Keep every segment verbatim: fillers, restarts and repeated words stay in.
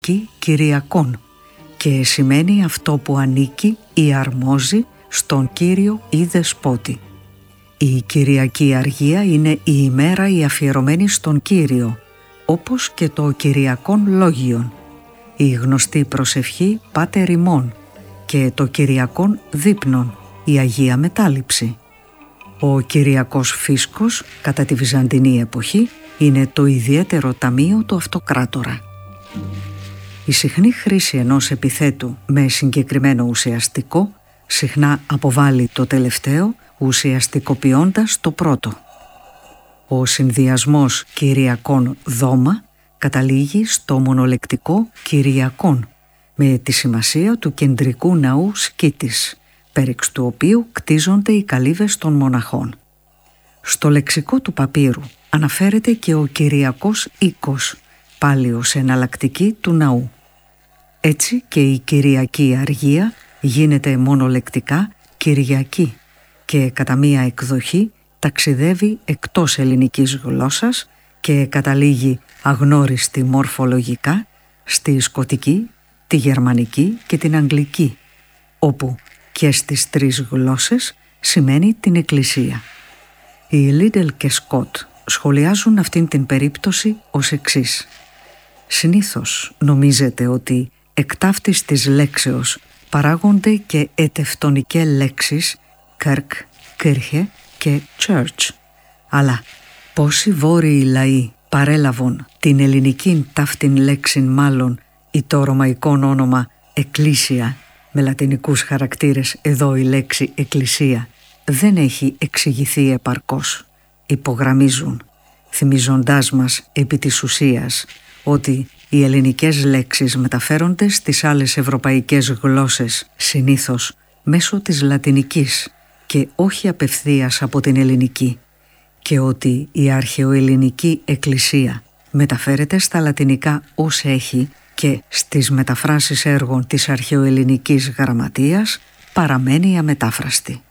Κυριακή Κυριακών και σημαίνει αυτό που ανήκει ή αρμόζει στον Κύριο ή Δεσπότη. Η Κυριακή Αργία είναι η ημέρα η αφιερωμένη στον Κύριο, όπως και το Κυριακών Λόγιον, η γνωστή προσευχή Πάτερ ημών και το Κυριακών Δείπνων, η Αγία Μετάληψη. Ο Κυριακός Φίσκος κατά τη Βυζαντινή εποχή είναι το ιδιαίτερο ταμείο του αυτοκράτορα. Η συχνή χρήση ενός επιθέτου με συγκεκριμένο ουσιαστικό συχνά αποβάλλει το τελευταίο ουσιαστικοποιώντας το πρώτο. Ο συνδυασμός Κυριακών δώμα καταλήγει στο μονολεκτικό Κυριακών με τη σημασία του κεντρικού ναού σκήτης, πέριξ του οποίου κτίζονται οι καλύβες των μοναχών. Στο λεξικό του παπύρου αναφέρεται και ο Κυριακός οίκος, πάλι ως εναλλακτική του ναού. Έτσι και η Κυριακή Αργία γίνεται μονολεκτικά Κυριακή και κατά μία εκδοχή ταξιδεύει εκτός ελληνικής γλώσσας και καταλήγει αγνώριστη μορφολογικά στη σκοτική, τη γερμανική και την αγγλική, όπου και στις τρεις γλώσσες σημαίνει την Εκκλησία. Οι Λίντελ και Σκοτ σχολιάζουν αυτήν την περίπτωση ως εξής. Συνήθως νομίζετε ότι εκ ταύτης της λέξεως παράγονται και ετευτονικές λέξεις Kirk, Kirche και Church. Αλλά πόσοι βόρειοι λαοί παρέλαβαν την ελληνική ταύτην λέξην μάλλον ή το ρωμαϊκό όνομα Εκκλήσια με λατινικούς χαρακτήρες, εδώ η λέξη Εκκλησία δεν έχει εξηγηθεί επαρκώς, υπογραμμίζουν, θυμίζοντάς μας επί της ουσίας ότι οι ελληνικές λέξεις μεταφέρονται στις άλλες ευρωπαϊκές γλώσσες συνήθως μέσω της λατινικής και όχι απευθείας από την ελληνική και ότι η αρχαιοελληνική εκκλησία μεταφέρεται στα λατινικά ως έχει και στις μεταφράσεις έργων της αρχαιοελληνικής γραμματείας παραμένει αμετάφραστη.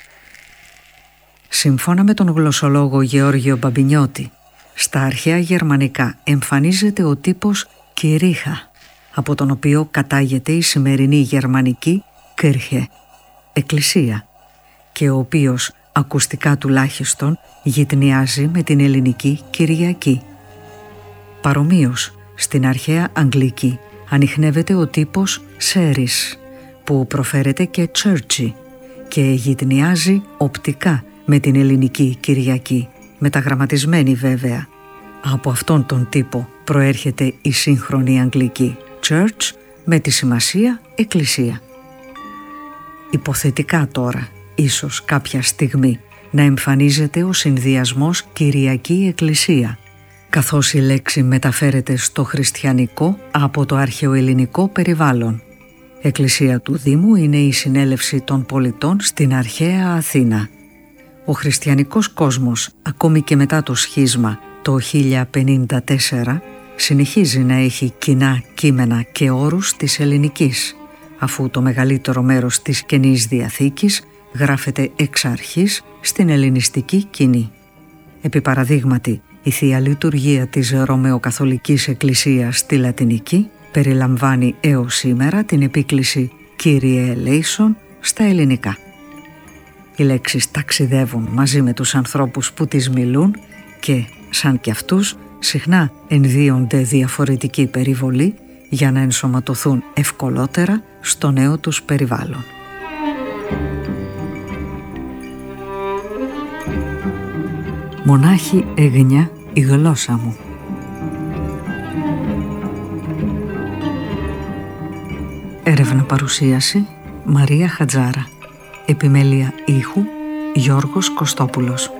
Σύμφωνα με τον γλωσσολόγο Γεώργιο Μπαμπινιώτη, στα αρχαία γερμανικά εμφανίζεται ο τύπος Κυρίχα, από τον οποίο κατάγεται η σημερινή γερμανική Kirche, εκκλησία, και ο οποίος ακουστικά τουλάχιστον γυτνιάζει με την ελληνική Κυριακή. Παρομοίως, στην αρχαία αγγλική ανιχνεύεται ο τύπος Seris, που προφέρεται και Churchy και γυτνιάζει οπτικά με την ελληνική Κυριακή, μεταγραμματισμένη βέβαια. Από αυτόν τον τύπο προέρχεται η σύγχρονη αγγλική Church με τη σημασία Εκκλησία. Υποθετικά τώρα, ίσως κάποια στιγμή, να εμφανίζεται ο συνδυασμός Κυριακή Εκκλησία, καθώς η λέξη μεταφέρεται στο χριστιανικό από το αρχαιοελληνικό περιβάλλον. Εκκλησία του Δήμου είναι η συνέλευση των πολιτών στην αρχαία Αθήνα. Ο χριστιανικός κόσμος, ακόμη και μετά το σχίσμα το χίλια πενήντα τέσσερα, συνεχίζει να έχει κοινά κείμενα και όρους της ελληνικής, αφού το μεγαλύτερο μέρος της Καινής Διαθήκης γράφεται εξ αρχής στην ελληνιστική κοινή. Επί παραδείγματι, η Θεία Λειτουργία της Ρωμαιοκαθολικής Εκκλησίας στη Λατινική περιλαμβάνει έως σήμερα την επίκληση Kyrie eleison στα ελληνικά. Οι λέξεις ταξιδεύουν μαζί με τους ανθρώπους που τις μιλούν και, σαν κι αυτούς, συχνά ενδύονται διαφορετική περιβολή για να ενσωματωθούν ευκολότερα στο νέο τους περιβάλλον. Μονάχη εγνιά η γλώσσα μου. Έρευνα παρουσίαση Μαρία Χατζάρα. Επιμέλεια ήχου Γιώργος Κωστόπουλος.